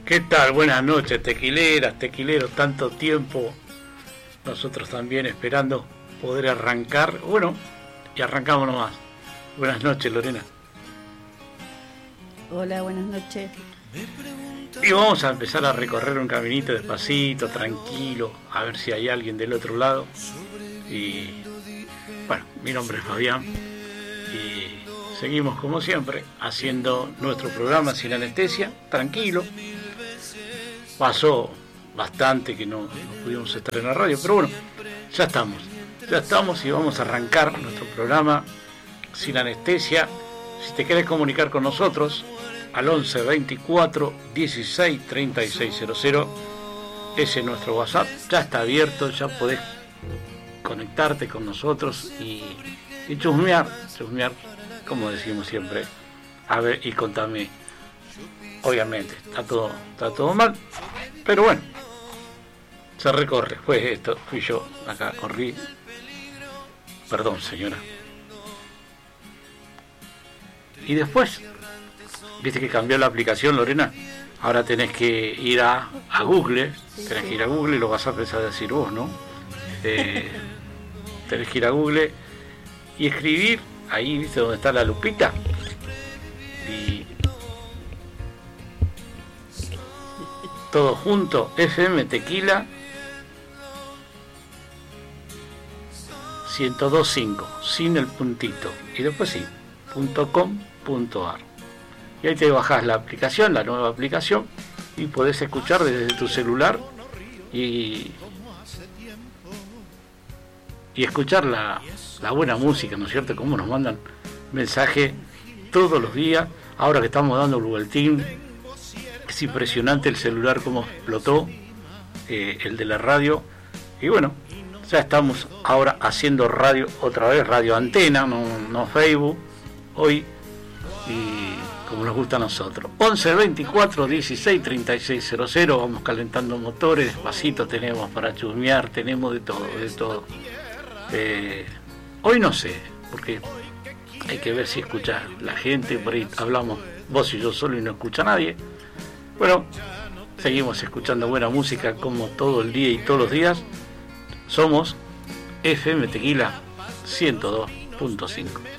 ¿Qué tal? Buenas noches, tequileras, tequileros, tanto tiempo. Nosotros también esperando poder arrancar. Bueno, y arrancamos nomás. Buenas noches, Lorena. Hola, buenas noches. Y vamos a empezar a recorrer un caminito despacito, tranquilo, a ver si hay alguien del otro lado. Y bueno, mi nombre es Fabián y seguimos como siempre haciendo nuestro programa sin anestesia, tranquilo. Pasó bastante que no pudimos estar en la radio, pero bueno, ya estamos y vamos a arrancar nuestro programa sin anestesia. Si te querés comunicar con nosotros al 11 24 16 36 00, ese es nuestro WhatsApp, ya está abierto, ya podés conectarte con nosotros y chusmear, como decimos siempre. A ver, y contame. Obviamente, está todo mal, pero bueno, se recorre. Fui yo, acá corrí. Perdón, señora. Y después, viste que cambió la aplicación, Lorena. Ahora tenés que ir a Google, y lo vas a empezar a decir vos, ¿no? Tenés que ir a Google y escribir, ahí, viste donde está la lupita, y todo junto, FM Tequila 102.5, sin el puntito, y después sí, .com.ar. Y ahí te bajás la aplicación, la nueva aplicación, y podés escuchar desde tu celular y escuchar la buena música, ¿no es cierto? Como nos mandan mensaje todos los días. Ahora que estamos dando el boletín, es impresionante el celular como explotó, el de la radio. Y bueno, ya estamos ahora haciendo radio otra vez, radio antena, no Facebook, hoy, y como nos gusta a nosotros. 11 24 16 36 00, vamos calentando motores, despacito, tenemos para chusmear, tenemos de todo. Hoy no sé, porque hay que ver si escucha la gente, por ahí hablamos vos y yo solo y no escucha nadie. Bueno, seguimos escuchando buena música como todo el día y todos los días. Somos FM Tequila 102.5.